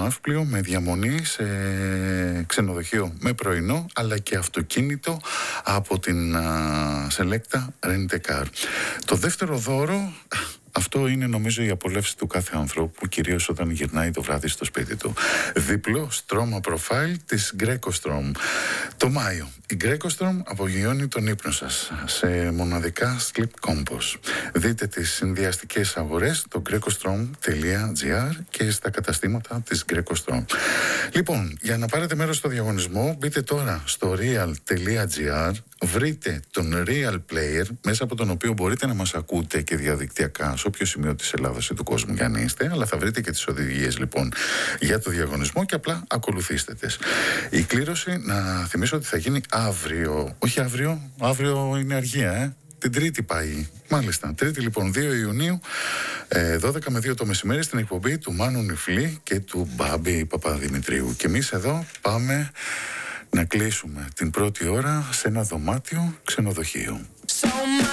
ναύπλιο με διαμονή σε ξενοδοχείο με πρωινό, αλλά και αυτοκίνητο από την Selecta Rent a Car. Το δεύτερο δώρο, αυτό είναι νομίζω η απολαύση του κάθε ανθρώπου, κυρίως όταν γυρνάει το βράδυ στο σπίτι του. Διπλό στρώμα προφάιλ της Greco-Strom. Το Μάιο η Greco-Strom απογειώνει τον ύπνο σας σε μοναδικά sleep compos. Δείτε τις συνδυαστικές αγορές στο grecostrom.gr και στα καταστήματα της Greco-Strom. Λοιπόν, για να πάρετε μέρος στο διαγωνισμό, μπείτε τώρα στο real.gr, βρείτε τον Real Player, μέσα από τον οποίο μπορείτε να μας ακούτε και διαδικτυακά σε όποιο σημείο της Ελλάδας ή του κόσμου για να είστε, αλλά θα βρείτε και τις οδηγίες λοιπόν για το διαγωνισμό και απλά ακολουθήστε τις. Η κλήρωση, να θυμίσω ότι θα γίνει αύριο. Όχι αύριο είναι αργία, την Τρίτη πάει. Μάλιστα, Τρίτη λοιπόν 2 Ιουνίου, 12 με 2 το μεσημέρι, στην εκπομπή του Μάνου Νιφλή και του Μπάμπη Παπαδημητρίου. Και εμείς εδώ πάμε να κλείσουμε την πρώτη ώρα σε ένα δωμάτιο ξενοδοχείο.